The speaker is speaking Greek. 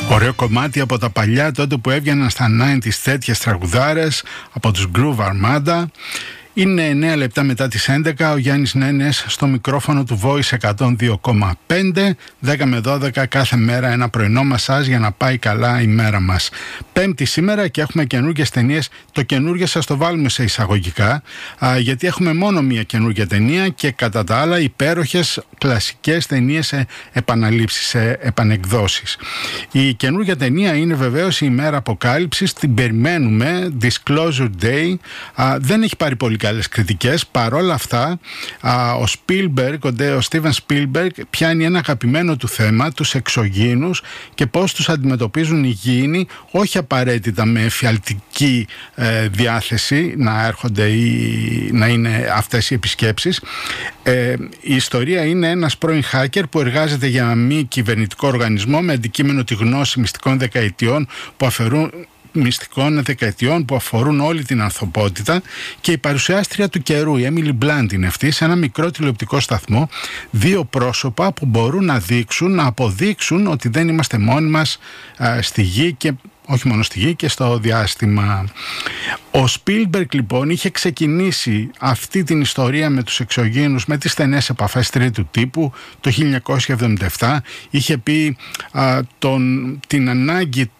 Ωραίο κομμάτι από τα παλιά, τότε που έβγαιναν στα 90's τέτοιες τραγουδάρες από τους Groove Armada. Είναι 9 λεπτά μετά τις 11, ο Γιάννης Νένες στο μικρόφωνο του Voice 102,5, 10 με 12 κάθε μέρα ένα πρωινό μασάζ για να πάει καλά η μέρα μας. Πέμπτη σήμερα και έχουμε καινούργιες ταινίες. Το καινούργιο σας το βάλουμε σε εισαγωγικά, γιατί έχουμε μόνο μία καινούργια ταινία και κατά τα άλλα υπέροχες κλασικές ταινίες σε επαναλήψεις, σε επανεκδόσεις. Η καινούργια ταινία είναι βεβαίως η ημέρα αποκάλυψης, την περιμένουμε, Disclosure Day. Δεν έχει πάρει πολύ καλές κριτικές. Παρόλα αυτά, ο Steven Spielberg πιάνει ένα αγαπημένο του θέμα, τους εξωγήινους και πώς τους αντιμετωπίζουν οι γήινοι, όχι απαραίτητα με εφιαλτική διάθεση να έρχονται ή να είναι αυτές οι επισκέψεις. Η ιστορία είναι ένας πρώην hacker που εργάζεται για ένα μη κυβερνητικό οργανισμό με αντικείμενο τη γνώση μυστικών δεκαετιών που αφορούν όλη την ανθρωπότητα, και η παρουσιάστρια του καιρού, η Emily Blunt, είναι αυτή, σε ένα μικρό τηλεοπτικό σταθμό. Δύο πρόσωπα που μπορούν να αποδείξουν ότι δεν είμαστε μόνοι μας στη γη, και όχι μόνο στη γη και στο διάστημα. Ο Spielberg λοιπόν είχε ξεκινήσει αυτή την ιστορία με τους εξωγήινους με τις στενές επαφές τρίτου τύπου το 1977. Είχε πει την ανάγκη